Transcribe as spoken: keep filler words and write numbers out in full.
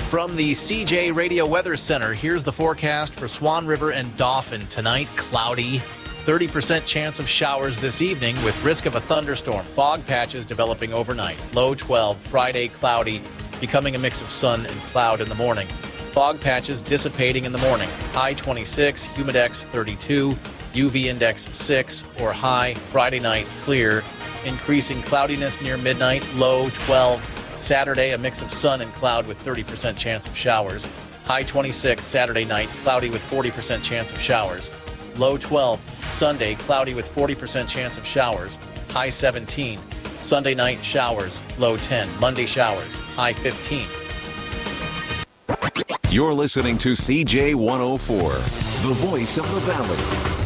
From the C J Radio Weather Center, here's the forecast for Swan River and Dauphin tonight. Cloudy, thirty percent chance of showers this evening with risk of a thunderstorm. Fog patches developing overnight. Low twelve, Friday cloudy, becoming a mix of sun and cloud in the morning. Fog patches dissipating in the morning. High twenty-six, humidex thirty-two, U V index six or high. Friday night clear, increasing cloudiness near midnight. Low twelve. Saturday, a mix of sun and cloud with thirty percent chance of showers. High twenty-six, Saturday night, cloudy with forty percent chance of showers. Low twelve, Sunday, cloudy with forty percent chance of showers. High seventeen, Sunday night, showers. Low ten, Monday, showers. High fifteen. You're listening to C J one oh four, the voice of the Valley.